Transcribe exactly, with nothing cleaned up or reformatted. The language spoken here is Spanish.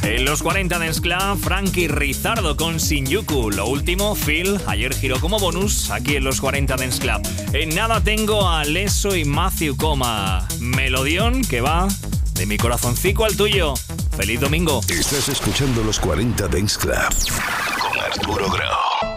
En los cuarenta Dance Club, Frankie Rizardo con Shinjuku. Lo último, Phil, ayer giró como bonus aquí en los cuarenta Dance Club. En nada tengo a Leso y Matthew Coma. Melodión que va de mi corazoncico al tuyo. ¡Feliz domingo! Estás escuchando los cuarenta Dance Club con Arturo Grau.